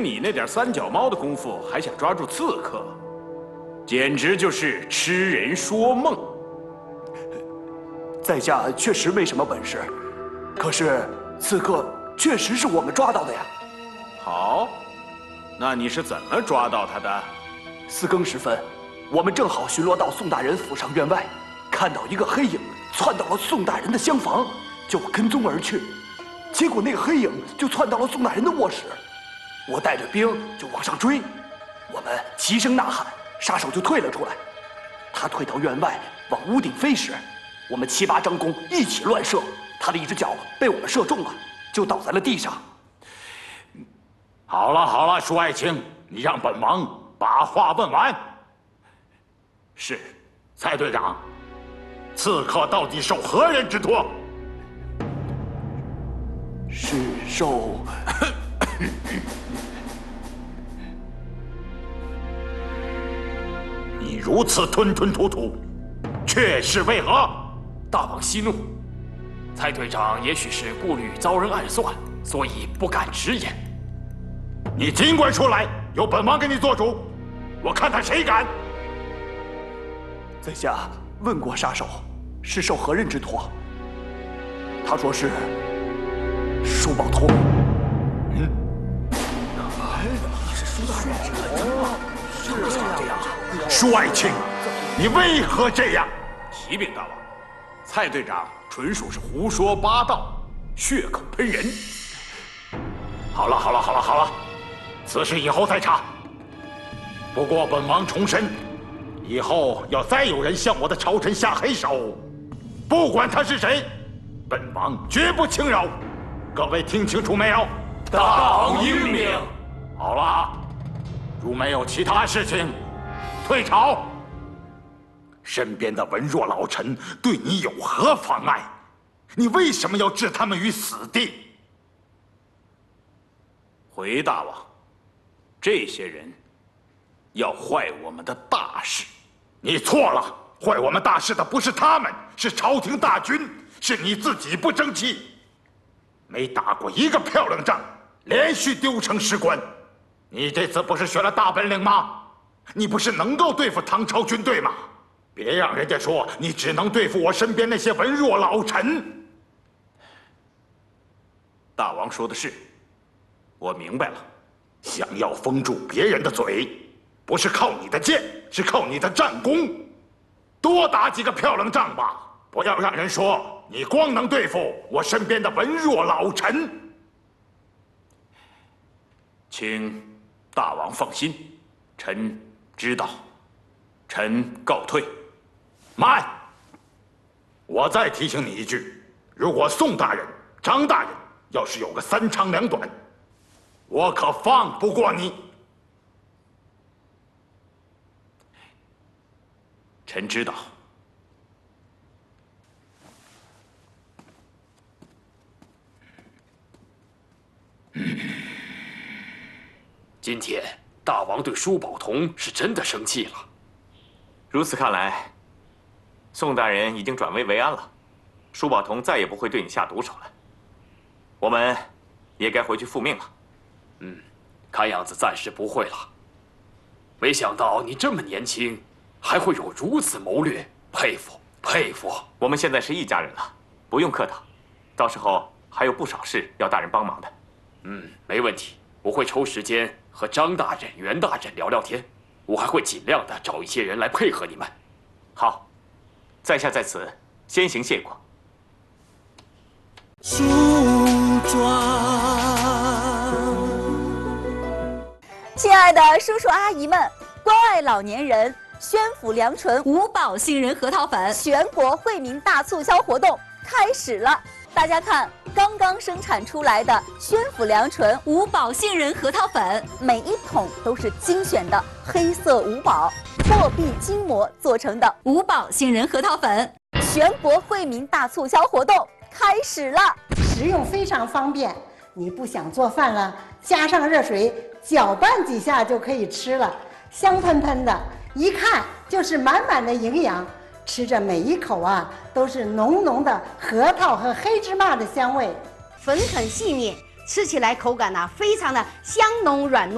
你那点三脚猫的功夫，还想抓住刺客，简直就是痴人说梦。 在下确实没什么本事，可是刺客确实是我们抓到的呀。 好，那你是怎么抓到他的 ？4更时分，我们正好巡逻到宋大人府上院外，看到一个黑影窜到了宋大人的厢房，就跟踪而去。结果那个黑影就窜到了宋大人的卧室，我带着兵就往上追，我们齐声呐喊，杀手就退了出来。他退到院外往屋顶飞时，我们7、8张弓一起乱射，他的一只脚被我们射中了，就倒在了地上。 好了，舒爱卿，你让本王把话问完。 是， 蔡队长，刺客到底受何人之托？ 是受你如此吞吞吐吐，却是为何？ 大王息怒，蔡队长也许是顾虑遭人暗算，所以不敢直言。 你尽管出来，由本王给你做主，我看他谁敢！ 在下问过杀手，是受何人之托？他说是舒宝通。 是这样。 舒爱卿，你为何这样？ 启禀大王，蔡队长纯属是胡说八道，血口喷人。 好了，此事以后再查。不过本王重申，以后要再有人向我的朝臣下黑手，不管他是谁，本王绝不轻饶。各位听清楚没有？ 大王英明。 好了，如没有其他事情，退朝。身边的文弱老臣对你有何妨碍？你为什么要置他们于死地？ 回大王，这些人要坏我们的大事。 你错了，坏我们大事的不是他们，是朝廷大军，是你自己不争气，没打过一个漂亮仗，连续丢城10关。你这次不是学了大本领吗？你不是能够对付唐朝军队吗？别让人家说你只能对付我身边那些文弱老臣。 大王说的是，我明白了。 想要封住别人的嘴，不是靠你的剑，是靠你的战功。多打几个漂亮仗吧，不要让人说你光能对付我身边的文弱老臣。 请大王放心，臣知道，臣告退。 慢！我再提醒你一句，如果宋大人、张大人要是有个3长2短，我可放不过你。 臣知道。 今天大王对舒宝同是真的生气了。 如此看来，宋大人已经转危为安了，舒宝同再也不会对你下毒手了。我们也该回去复命了。 看样子暂时不会了。没想到你这么年轻，还会有如此谋略，佩服佩服。 我们现在是一家人了，不用客套。到时候还有不少事要大人帮忙的。 没问题，我会抽时间和张大人、袁大人聊聊天。我还会尽量的找一些人来配合你们。 好，在下在此先行谢过。 梳妆， 亲爱的叔叔阿姨们，关爱老年人，宣府良醇五宝杏仁核桃粉全国惠民大促销活动开始了。大家看，刚刚生产出来的宣府良醇五宝杏仁核桃粉， 每一桶都是精选的黑色五宝货币筋膜做成的五宝杏仁核桃粉。 全国惠民大促销活动开始了， 食用非常方便。你不想做饭了，加上热水搅拌几下就可以吃了，香喷喷的，一看就是满满的营养。吃着每一口啊，都是浓浓的核桃和黑芝麻的香味， 粉很细腻，吃起来口感非常的香浓软糯。